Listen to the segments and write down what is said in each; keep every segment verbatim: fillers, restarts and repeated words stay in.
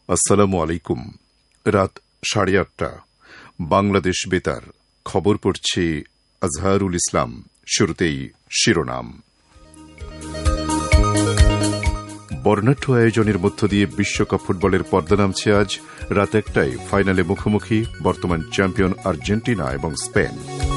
আসসালামু আলাইকুম। রাত সাড়ে আটটা, বাংলাদেশ বেতার, খবর পড়ছি আজহারুল ইসলাম। শুরুতেই শিরোনাম। বর্ণাঢ্য আয়োজনের মধ্য দিয়ে বিশ্বকাপ ফুটবলের পর্দা নামছে আজ। রাত একটায় ফাইনালে মুখোমুখি বর্তমান চ্যাম্পিয়ন আর্জেন্টিনা এবং স্পেন।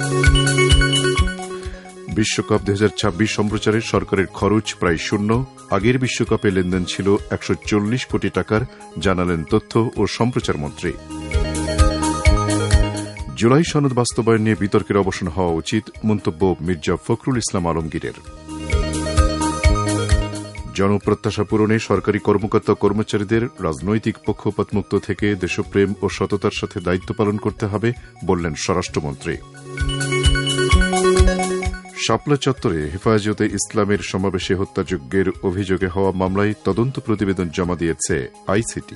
বিশ্বকাপ দুই হাজার ছাব্বিশ সম্প্রচারে সরকারের খরচ প্রায় শূন্য। আগের বিশ্বকাপে লেনদেন ছিল একশো চল্লিশ কোটি টাকার, জানালেন তথ্য ও সম্প্রচার মন্ত্রী। জুলাই সনদ বাস্তবায়ন নিয়ে বিতর্কের অবসান হওয়া উচিত, মন্তব্য মির্জা ফখরুল ইসলাম আলমগীরের। জনপ্রত্যাশা পূরণে সরকারি কর্মকর্তা কর্মচারীদের রাজনৈতিক পক্ষপাতমুক্ত থেকে দেশপ্রেম ও সততার সাথে দায়িত্ব পালন করতে হবে, বললেন স্বরাষ্ট্রমন্ত্রী। শাপলা চত্বরে হেফাজতে ইসলামের সমাবেশে হত্যাযজ্ঞের অভিযোগে হওয়া মামলায় তদন্ত প্রতিবেদন জমা দিয়েছে আইসিটি।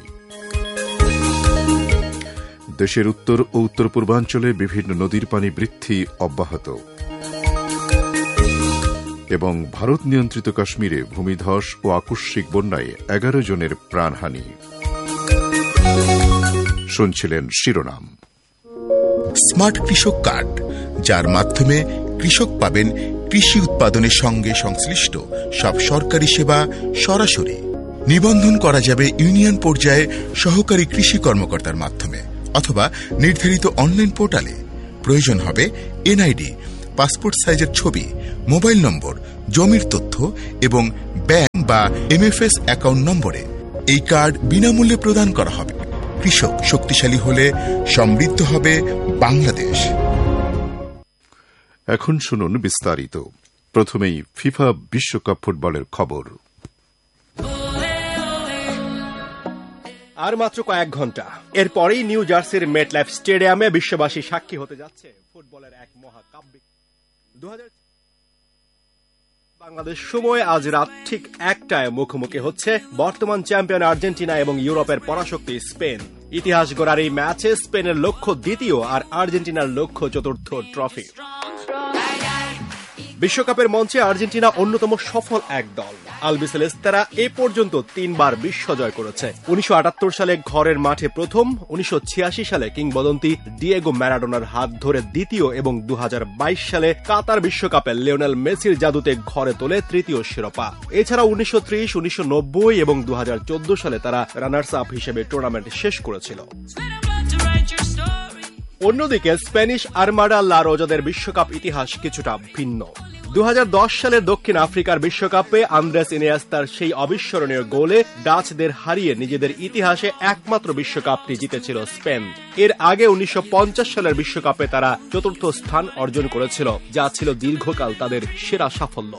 দেশের উত্তর ও উত্তর পূর্বাঞ্চলে বিভিন্ন নদীর পানি বৃদ্ধি অব্যাহত। এবং ভারত নিয়ন্ত্রিত কাশ্মীরে ভূমিধস ও আকস্মিক বন্যায় এগারো জনের প্রাণহানি। শুনছিলেন শিরোনাম। স্মার্ট কৃষক কার্ড, যার মাধ্যমে কৃষক পাবেন কৃষি উৎপাদনের সঙ্গে সংশ্লিষ্ট সব সরকারি সেবা সরাসরি। নিবন্ধন করা যাবে ইউনিয়ন পর্যায়ে সহকারী কৃষি কর্মকর্তার মাধ্যমে অথবা নির্ধারিত অনলাইন পোর্টালে। প্রয়োজন হবে এনআইডি, পাসপোর্ট সাইজের ছবি, মোবাইল নম্বর, জমির তথ্য এবং ব্যাংক বা এমএফএস অ্যাকাউন্ট নম্বরে। এই কার্ড বিনামূল্যে প্রদান করা হবে। কৃষক শক্তিশালী হলে সমৃদ্ধ হবে বাংলাদেশ। এখন শুনুন বিস্তারিত। প্রথমেই ফিফা বিশ্বকাপ ফুটবলের খবর। আর মাত্র কয়েক ঘন্টা, এরপরেই নিউ জার্সির মেটলাইফ স্টেডিয়ামে বিশ্ববাসী সাক্ষী হতে যাচ্ছে ফুটবলের এক মহাকাব্যিক। বাংলাদেশ সময় আজ রাত ঠিক একটায় মুখোমুখি হচ্ছে বর্তমান চ্যাম্পিয়ন আর্জেন্টিনা এবং ইউরোপের পরাশক্তি স্পেন। ইতিহাস গড়ার এই ম্যাচে স্পেনের লক্ষ্য দ্বিতীয় আর আর্জেন্টিনার লক্ষ্য চতুর্থ ট্রফি। বিশ্বকাপের মঞ্চে আর্জেন্টিনা অন্যতম সফল এক দল। আলবিসেলেস্তারা এ পর্যন্ত তিনবার বিশ্বজয় করেছে। উনিশশো আটাত্তর সালে ঘরের মাঠে প্রথম, উনিশশো ছিয়াশি সালে কিংবদন্তি ডিয়েগো ম্যারাডোনার হাত ধরে দ্বিতীয় এবং দু হাজার বাইশ সালে কাতার বিশ্বকাপে লিওনেল মেসির জাদুতে ঘরে তোলে তৃতীয় শিরোপা। এছাড়া উনিশশো ত্রিশ, উনিশশো নব্বই এবং দু হাজার চোদ্দ সালে তারা রানার্স আপ হিসেবে টুর্নামেন্ট শেষ করেছিল। অন্যদিকে স্প্যানিশ আর্মাডা লা রোজাদের বিশ্বকাপ ইতিহাস কিছুটা ভিন্ন। দু হাজার দশ সালের দক্ষিণ আফ্রিকার বিশ্বকাপে আন্দ্রেস ইনিয়েস্তার সেই অবিস্মরণীয় গোলে ডাচদের হারিয়ে নিজেদের ইতিহাসে একমাত্র বিশ্বকাপটি জিতেছিল স্পেন। এর আগে উনিশশো পঞ্চাশ সালের বিশ্বকাপে তারা চতুর্থ স্থান অর্জন করেছিল, যা ছিল দীর্ঘকাল তাদের সেরা সাফল্য।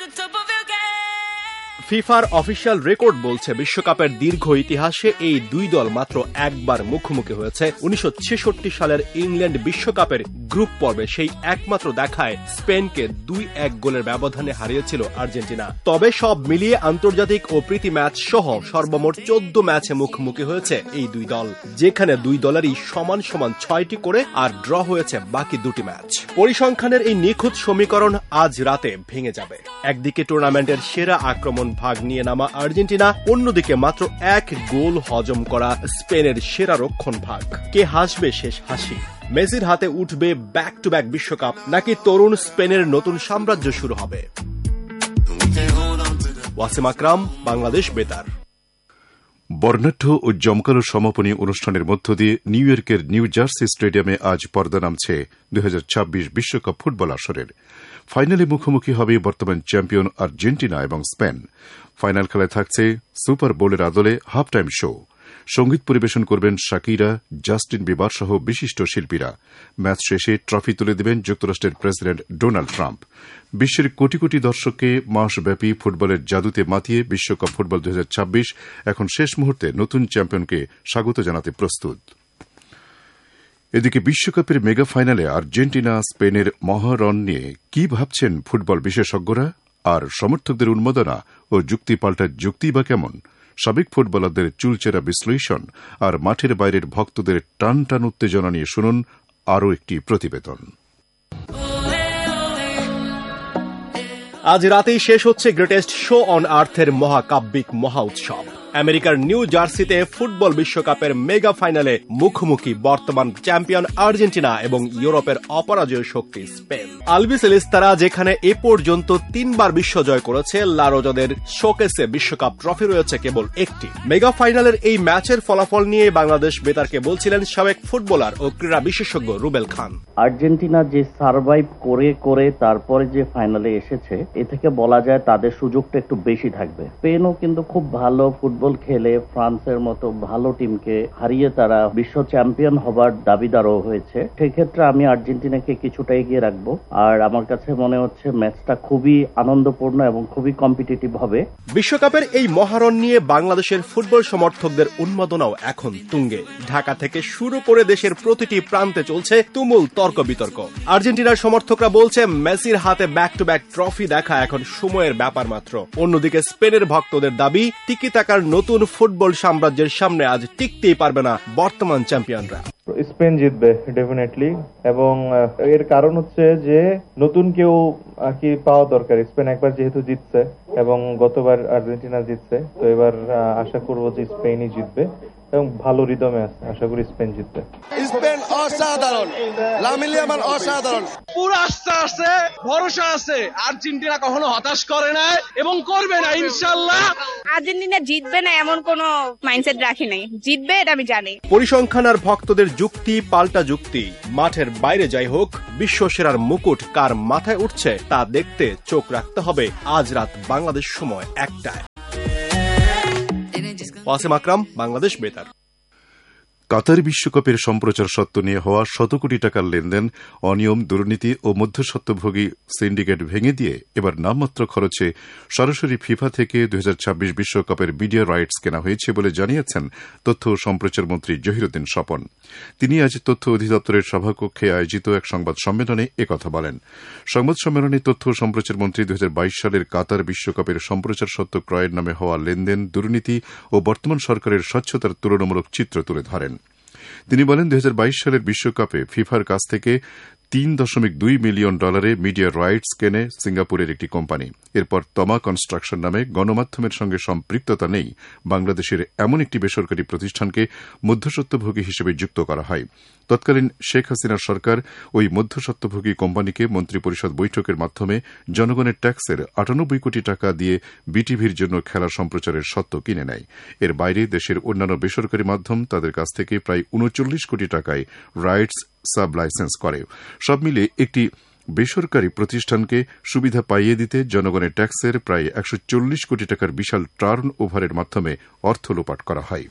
ফিফার অফিসিয়াল রেকর্ড বলছে বিশ্বকাপের দীর্ঘ ইতিহাসে এই দুই দল মাত্র একবার মুখোমুখি হয়েছে। উনিশশো ছেষট্টি সালের ইংল্যান্ড বিশ্বকাপের গ্রুপ পর্বে সেই একমাত্র দেখায় স্পেনকে দুই এক গোলের ব্যবধানে হারিয়েছিল আর্জেন্টিনা। তবে সব মিলিয়ে আন্তর্জাতিক ও প্রীতি ম্যাচ সহ সর্বমোট চোদ্দ ম্যাচে মুখোমুখি হয়েছে এই দুই দল, যেখানে দুই দলেরই সমান সমান ছয়টি করে আর ড্র হয়েছে বাকি দুটি ম্যাচ। পরিসংখ্যানের এই নিখুঁত সমীকরণ আজ রাতে ভেঙে যাবে। একদিকে টুর্নামেন্টের সেরা আক্রমণ ভাগ নিয়ে নামা আর্জেন্টিনা, অন্যদিকে মাত্র এক গোল হজম করা স্পেনের সেরা রক্ষণ ভাগ। কে হাসবে শেষ হাসি? মেসির হাতে উঠবে ব্যাক টু ব্যাক বিশ্বকাপ, নাকি তরুণ স্পেনের নতুন সাম্রাজ্য শুরু হবে? ওয়াসিম আকরাম, বাংলাদেশ বেতার। বর্ণাঢ্য ও জমকালো সমাপনী অনুষ্ঠানের মধ্য দিয়ে নিউ ইয়র্কের নিউ জার্সি স্টেডিয়ামে আজ পর্দা নামছে দুই হাজার ছাব্বিশ বিশ্বকাপ ফুটবল আসরের। ফাইনালে মুখোমুখি হবে বর্তমান চ্যাম্পিয়ন আর্জেন্টিনা এবং স্পেন। ফাইনাল খেলায় থাকছে সুপার বোলের আদলে হাফ টাইম শো। সঙ্গীত পরিবেশন করবেন শাকিরা, জাস্টিন বিবার সহ বিশিষ্ট শিল্পীরা। ম্যাচ শেষে ট্রফি তুলে দেবেন যুক্তরাষ্ট্রের প্রেসিডেন্ট ডোনাল্ড ট্রাম্প। বিশ্বের কোটি কোটি দর্শককে মাসব্যাপী ফুটবলের জাদুতে মাতিয়ে বিশ্বকাপ ফুটবল দুই হাজার ছাব্বিশ এখন শেষ মুহূর্তে নতুন চ্যাম্পিয়নকে স্বাগত জানাতে প্রস্তুত। এদিকে বিশ্বকাপের মেগা ফাইনালে আর্জেন্টিনা স্পেনের মহারণ নিয়ে কি ভাবছেন ফুটবল বিশেষজ্ঞরা? আর সমর্থকদের উন্মাদনা ও যুক্তি পাল্টার যুক্তি বা কেমন? সাবেক ফুটবলারদের চুলচেরা বিশ্লেষণ আর মাঠের বাইরের ভক্তদের টান টান উত্তেজনা নিয়ে শুনুন আরও একটি প্রতিবেদন। আজ রাতেই শেষ হচ্ছে গ্রেটেস্ট শো অন আর্থের মহাকাব্যিক মহা উৎসব। আমেরিকার নিউ জার্সিতে ফুটবল বিশ্বকাপের মেগা ফাইনালে মুখোমুখি বর্তমান চ্যাম্পিয়ন আর্জেন্টিনা এবং ইউরোপের অপরাজয় শক্তি স্পেন। আলবিসেলিস্তারা যেখানে এ পর্যন্ত তিনবার বিশ্বজয় করেছে, লারোজাদের শোকেসে বিশ্বকাপ ট্রফি রয়েছে কেবল একটি। মেগা ফাইনালের এই ম্যাচের ফলাফল নিয়ে বাংলাদেশ বেতারকে বলছিলেন সাবেক ফুটবলার ও ক্রীড়া বিশেষজ্ঞ রুবেল খান। আর্জেন্টিনা যে সার্ভাইভ করে করে তারপরে যে ফাইনালে এসেছে, এ থেকে বলা যায় তাদের সুযোগটা একটু বেশি থাকবে। স্পেনও কিন্তু খুব ভালো ফুটবল খেলে ফ্রান্সের মতো ভালো টিমকে হারিয়ে তারা বিশ্ব চ্যাম্পিয়ন হবার দাবিদারও হয়েছে। সেক্ষেত্রে আমি আর্জেন্টিনাকে কিছুটা এগিয়ে রাখবো। আর আমার কাছে মনে হচ্ছে ম্যাচটা খুবই আনন্দপূর্ণ এবং খুবই কম্পিটিটিভ হবে। বিশ্বকাপের এই মহারণ নিয়ে বাংলাদেশের ফুটবল সমর্থকদের উন্মাদনাও এখন তুঙ্গে। ঢাকা থেকে শুরু করে দেশের প্রতিটি প্রান্তে চলছে তুমুল তর্ক বিতর্ক। আর্জেন্টিনার সমর্থকরা বলছে মেসির হাতে ব্যাক টু ব্যাক ট্রফি দেখা এখন সময়ের ব্যাপার মাত্র। অন্যদিকে স্পেনের ভক্তদের দাবি, টিকি টাকার নতুন ফুটবল সাম্রাজ্যের সামনে আজ টিকতেই পারবে না বর্তমান চ্যাম্পিয়নরা। স্পেন জিতবে ডেফিনেটলি, এবং এর কারণ হচ্ছে যে নতুন কেউ আর কি পাওয়া দরকার। স্পেন একবার যেহেতু জিতছে এবং গতবার আর্জেন্টিনা জিতছে, তো এবার আশা করবো যে স্পেনই জিতবে এবং ভালো রিদমে আছে, আশা করি স্পেন জিতবে। স্পেন অসাধারণ, লামিন ইয়ামাল অসাধারণ, পুরো আস্থা আছে, ভরসা আছে। আর্জেন্টিনা কখনো হতাশ করে না এবং করবে না ইনশাআল্লাহ। আর্জেন্টিনা জিতবে না এমন কোন মাইন্ডসেট রাখি নাই, জিতবে এটা আমি জানি। পরিসংখ্যান আর ভক্তদের যুক্তি পাল্টা যুক্তি, মাঠের বাইরে যাই হোক, বিশ্ব সেরার মুকুট কার মাথায় উঠছে তা দেখতে চোখ রাখতে হবে আজ রাত বাংলাদেশ সময় একটায়। ওয়াসিম আকরাম, বাংলাদেশ বেতার। কাতার বিশ্বকাপের সম্প্রচার স্বত্ব নিয়ে হওয়া শত কোটি টাকার লেনদেন, অনিয়ম, দুর্নীতি ও মধ্যস্বত্বভোগী সিন্ডিকেট ভেঙে দিয়ে এবার নামমাত্র খরচে সরাসরি ফিফা থেকে দুই হাজার ছাব্বিশ বিশ্বকাপের মিডিয়া রাইটস কেনা হয়েছে বলে জানিয়েছেন তথ্য ও সম্প্রচার মন্ত্রী জহিরুদ্দিন স্বপন। তিনি আজ তথ্য অধিদপ্তরের সভাকক্ষে আয়োজিত এক সংবাদ সম্মেলনে একথা বলেন। সংবাদ সম্মেলনে তথ্য ও সম্প্রচার মন্ত্রী দুই হাজার বাইশ সালের কাতার বিশ্বকাপের সম্প্রচার স্বত্ব ক্রয়ের নামে হওয়া লেনদেন, দুর্নীতি ও বর্তমান সরকারের স্বচ্ছতার তুলনামূলক চিত্র তুলে ধরেন। তিনি বলেন, দুই হাজার বাইশ সালের বিশ্বকাপে ফিফার কাছ থেকে তিন দশমিক দুই মিলিয়ন ডলারে মিডিয়া রাইটস কেনে সিঙ্গাপুরের একটি কোম্পানি। এরপর তমা কনস্ট্রাকশন নামে গণমাধ্যমের সঙ্গে সম্পৃক্ততা নেই বাংলাদেশের এমন একটি বেসরকারি প্রতিষ্ঠানকে মধ্যস্বত্বভোগী হিসেবে যুক্ত করা হয়। তৎকালীন শেখ হাসিনার সরকার ওই মধ্যস্বত্বভোগী কোম্পানিকে মন্ত্রিপরিষদ বৈঠকের মাধ্যমে জনগণের ট্যাক্সের আটানব্বই কোটি টাকা দিয়ে বিটিভির জন্য খেলা সম্প্রচারের স্বত্ব কিনে নেয়। এর বাইরে দেশের অন্যান্য বেসরকারি মাধ্যম তাদের কাছ থেকে প্রায় উনচল্লিশ কোটি টাকায় রাইটস সাব লাইসেন্স করে। সব মিলে একটি বেসরকারি প্রতিষ্ঠানকে সুবিধা পাইয়ে দিতে জনগণের ট্যাক্সের প্রায় একশো চল্লিশ কোটি টাকার বিশাল টার্ন ওভারের মাধ্যমে অর্থ লোপাট করা হয়।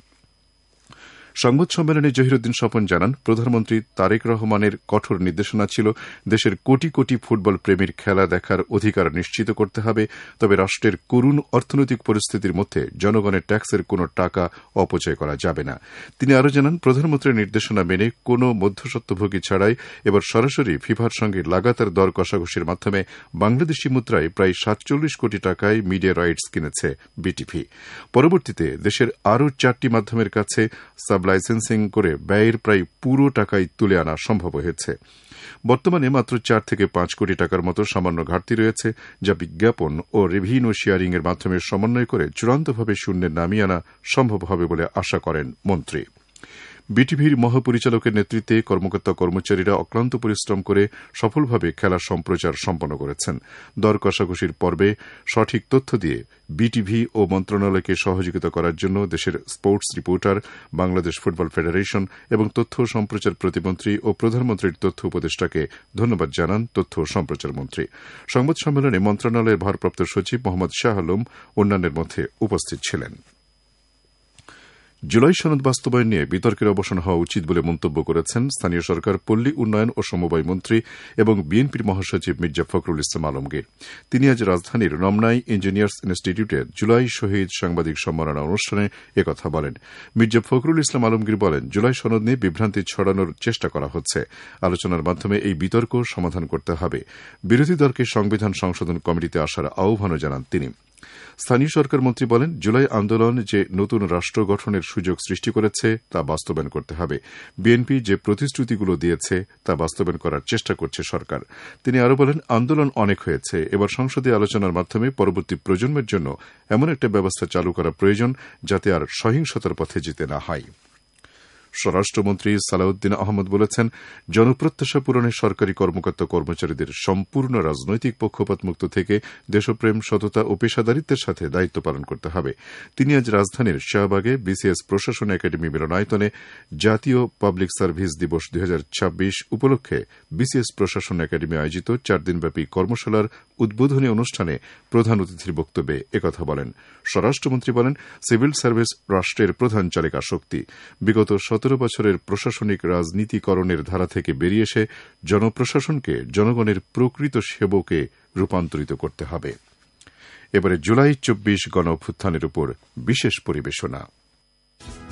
সংবাদ সম্মেলনে জহিরুদ্দিন স্বপন জানান, প্রধানমন্ত্রী তারেক রহমানের কঠোর নির্দেশনা ছিল দেশের কোটি কোটি ফুটবল প্রেমীর খেলা দেখার অধিকার নিশ্চিত করতে হবে, তবে রাষ্ট্রের করুণ অর্থনৈতিক পরিস্থিতির মধ্যে জনগণের ট্যাক্সের কোনো টাকা অপচয় করা যাবে না। তিনি আরও জানান, প্রধানমন্ত্রীর নির্দেশনা মেনে কোনো মধ্যস্বত্বভোগী ছাড়াই এবার সরাসরি ফিফার সঙ্গে লাগাতার দর কষাকষির মাধ্যমে বাংলাদেশি মুদ্রায় প্রায় সাতচল্লিশ কোটি টাকায় মিডিয়া রাইটস কিনেছে বিটিভি। পরবর্তীতে দেশের আরও চারটি মাধ্যমের কাছে লাইসেন্সিং করে ব্যয়ের প্রায় পুরো টাকাই তুলে আনা সম্ভব হয়েছে। বর্তমানে মাত্র চার থেকে পাঁচ কোটি টাকার মতো সামান্য ঘাটতি রয়েছে, যা বিজ্ঞাপন ও রেভিনিউ শেয়ারিং এর মাধ্যমে সমন্বয় করে চূড়ান্তভাবে শূন্যে নামিয়ে আনা সম্ভব হবে বলে আশা করেন মন্ত্রী। বিটিভির মহাপরিচালকের নেতৃত্বে কর্মকর্তা কর্মচারীরা অক্লান্ত পরিশ্রম করে সফলভাবে খেলা সম্প্রচার সম্পন্ন করেছেন। দর কষাকষির পর্বে সঠিক তথ্য দিয়ে বিটিভি ও মন্ত্রণালয়কে সহযোগিতা করার জন্য দেশের sports reporter, Bangladesh football federation এবং তথ্য ও সম্প্রচার প্রতিমন্ত্রী ও প্রধানমন্ত্রীর তথ্য উপদেষ্টাকে ধন্যবাদ জানান তথ্য ও সম্প্রচার মন্ত্রী। সংবাদ সম্মেলনে মন্ত্রণালয়ের ভারপ্রাপ্ত সচিব মোহাম্মদ শাহ আলম অন্যান্যের মধ্যে উপস্থিত ছিলেন। জুলাই সনদ বাস্তবায়ন নিয়ে বিতর্কের অবসান হওয়া উচিত বলে মন্তব্য করেছেন স্থানীয় সরকার, পল্লী উন্নয়ন ও সমবায় মন্ত্রী এবং বিএনপির মহাসচিব মির্জা ফখরুল ইসলাম আলমগীর। তিনি আজ রাজধানীর রমনায় ইঞ্জিনিয়ার্স ইনস্টিটিউটের জুলাই শহীদ সাংবাদিক সম্মাননা অনুষ্ঠানে একথা বলেন। মির্জা ফখরুল ইসলাম আলমগীর বলেন, জুলাই সনদ নিয়ে বিভ্রান্তি ছড়ানোর চেষ্টা করা হচ্ছে। আলোচনার মাধ্যমে এই বিতর্ক সমাধান করতে হবে। বিরোধী দলকে সংবিধান সংশোধন কমিটিতে আসার আহ্বানও জানান তিনি। স্থানীয় সরকার মন্ত্রী বলেন, জুলাই আন্দোলন যে নতুন রাষ্ট্র গঠনের সুযোগ সৃষ্টি করেছে তা বাস্তবায়ন করতে হবে। বিএনপি যে প্রতিশ্রুতিগুলো দিয়েছে তা বাস্তবায়ন করার চেষ্টা করছে সরকার। তিনি আরও বলেন, আন্দোলন অনেক হয়েছে, এবার সংসদে আলোচনার মাধ্যমে পরবর্তী প্রজন্মের জন্য এমন একটা ব্যবস্থা চালু করা প্রয়োজন যাতে আর সহিংসতার পথে যেতে না হয়। স্বরাষ্ট্রমন্ত্রী সালাউদ্দিন আহমদ বলেছেন, জনপ্রত্যাশা পূরণে সরকারি কর্মকর্তা কর্মচারীদের সম্পূর্ণ রাজনৈতিক পক্ষপাতমুক্ত থেকে দেশপ্রেম, সততা ও পেশাদারিত্বের সাথে দায়িত্ব পালন করতে হবে। তিনি আজ রাজধানীর শাহবাগে বিসিএস প্রশাসন একাডেমি মিলনায়তনে জাতীয় পাবলিক সার্ভিস দিবস দুই হাজার ছাব্বিশ উপলক্ষে বিসিএস প্রশাসন একাডেমি আয়োজিত চার দিনব্যাপী কর্মশালার উদ্বোধনী অনুষ্ঠানে প্রধান অতিথির বক্তব্যে একথা বলেন। স্বরাষ্ট্রমন্ত্রী বলেন, সিভিল সার্ভিস রাষ্ট্রের প্রধান চালিকা শক্তি। বিগত সতেরো বছরের প্রশাসনিক রাজনীতিকরণের ধারা থেকে বেরিয়ে এসে জনপ্রশাসনকে জনগণের প্রকৃত সেবকে রূপান্তরিত করতে হবে। এবারে জুলাই চব্বিশ গণ অভ্যুত্থানের উপর বিশেষ পরিবেশনা।